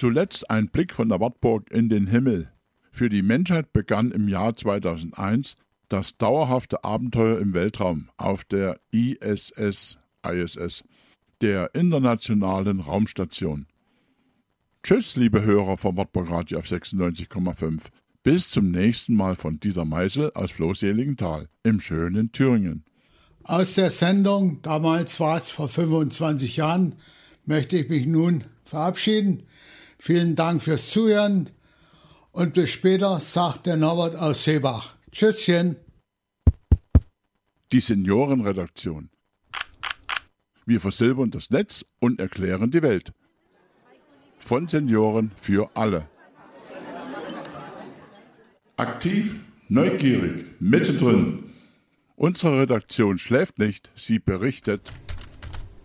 Zuletzt ein Blick von der Wartburg in den Himmel. Für die Menschheit begann im Jahr 2001 das dauerhafte Abenteuer im Weltraum auf der ISS, der Internationalen Raumstation. Tschüss, liebe Hörer vom Wartburg Radio auf 96,5. Bis zum nächsten Mal von Dieter Meisel aus Floh-Seligenthal im schönen Thüringen. Aus der Sendung, damals war es vor 25 Jahren, möchte ich mich nun verabschieden. Vielen Dank fürs Zuhören und bis später, sagt der Norbert aus Seebach. Tschüsschen. Die Seniorenredaktion. Wir versilbern das Netz und erklären die Welt. Von Senioren für alle. Aktiv, neugierig, mittendrin. Unsere Redaktion schläft nicht, sie berichtet.